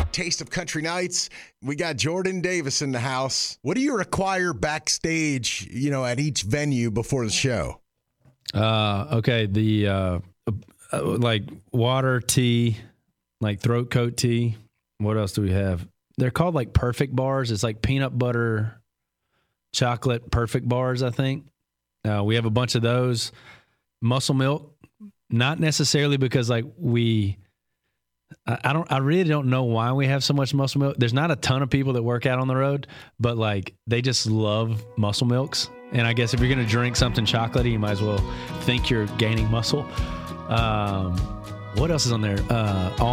Taste of Country Nights. We got Jordan Davis in the house. What do you require backstage, at each venue before the show? Okay, the like water, tea, like throat coat tea. What else do we have? They're called like perfect bars. It's like peanut butter, chocolate perfect bars, I think. We have a bunch of those. Muscle milk, not necessarily because like I really don't know why we have so much muscle milk. There's not a ton of people that work out on the road, but like they just love muscle milks. And I guess if you're going to drink something chocolatey, you might as well think you're gaining muscle. What else is on there?